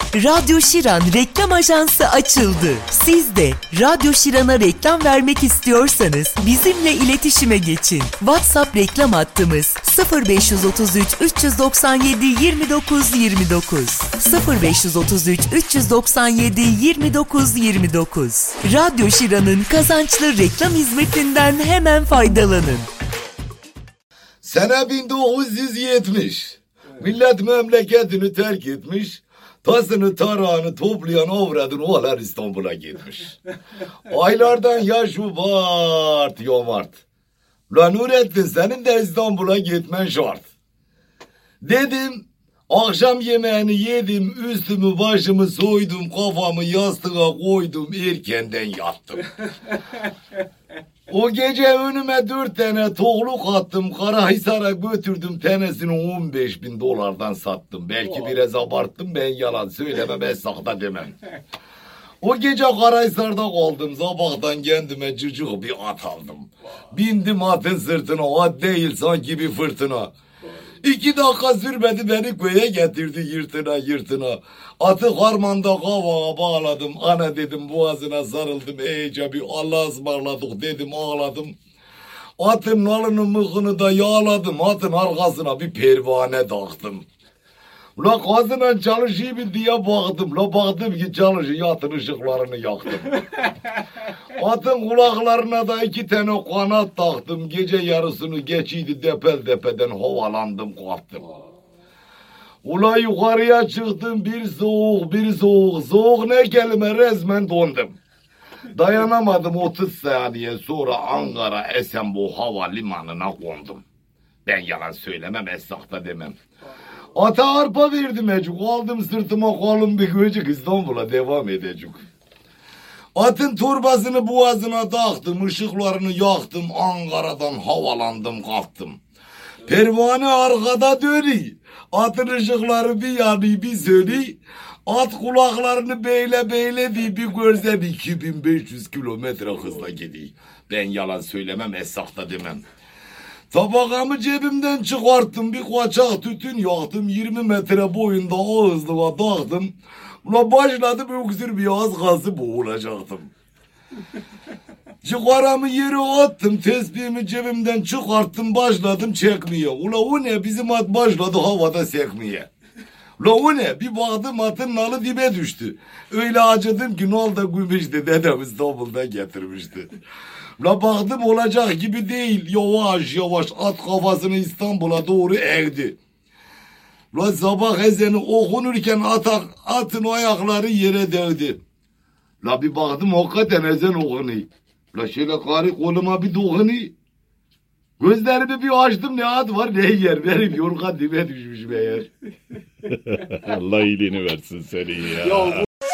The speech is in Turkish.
Radyo Şiran Reklam Ajansı açıldı. Siz de Radyo Şiran'a reklam vermek istiyorsanız bizimle iletişime geçin. WhatsApp reklam hattımız 0533 397 29 29 0533 397 29 29. Radyo Şiran'ın kazançlı reklam hizmetinden hemen faydalanın. Sene 1970. Millet memleketini terk etmiş. Tasını tarağını toplayan avradın oğlan İstanbul'a gitmiş. Aylardan ya Şubat ya Mart. Lan Nurettin senin de İstanbul'a gitmen şart. Dedim akşam yemeğini yedim, üstümü başımı soydum, kafamı yastığa koydum, erkenden yattım. O gece önüme 4 tane toğluk attım, Karahisar'a götürdüm, tanesini $15.000 sattım. Belki biraz abarttım, ben yalan söylemem, esnafta demem. O gece Karahisar'da kaldım, sabahtan kendime cıcık bir at aldım. Bindim atın sırtına, at değil sanki bir fırtına. 2 dakika sürmedi beni köye getirdi yırtına yırtına. Atı harmanda kavağa bağladım. Ana dedim boğazına sarıldım. İyice bir Allah'a ısmarladık dedim ağladım. Atın nalını mıhını da yağladım. Atın arkasına bir pervane taktım. La kazına çalışayım diye baktım. La baktım ki çalışıyor, atın ışıklarını yaktım. Atın kulaklarına da 2 tane kanat taktım. Gece yarısını geçiydi depel tepeden havalandım kalktım. Ula yukarıya çıktım bir soğuk bir soğuk. Soğuk ne kelime, resmen dondum. Dayanamadım 30 saniye sonra Ankara Esenboğa Havalimanı'na kondum. Ben yalan söylemem, esnafta demem. Ata arpa verdim ecuk, aldım sırtıma kalın bir göcük, İstanbul'a devam edecek. Atın torbasını boğazına taktım, ışıklarını yaktım, Ankara'dan havalandım kalktım. Pervane arkada dönüyor, atın ışıkları bir yanıyor bir sönüyor. At kulaklarını beyle beyle diye bir görsen 2500 kilometre hızla gidiyor. Ben yalan söylemem, esnafta demem. Tabakamı cebimden çıkarttım, bir kaçak tütün yaktım, 20 metre boyunda ağızlığa taktım. Ula başladım öksür bir az kalsı boğulacaktım. Çıkaramı yere attım, tesbihimi cebimden çıkarttım, başladım çekmeye. Ula o ne, bizim at başladı havada sekmeye. Ula o ne, bir baktım atın nalı dibe düştü. Öyle acıdım ki ne oldu gümüştü, dedem İstanbul'dan getirmişti. La baktım olacak gibi değil, yavaş yavaş at kafasını İstanbul'a doğru eğdi. La sabah ezanı okunurken atın ayakları yere değdi. La bir baktım hakikaten ezan okunuyor. La şöyle karı koluma bir dokunuyor. Gözlerimi bir açtım, ne at var ne yer, benim yorgan dibe düşmüş meğer. Allah iyiliğini versin senin ya.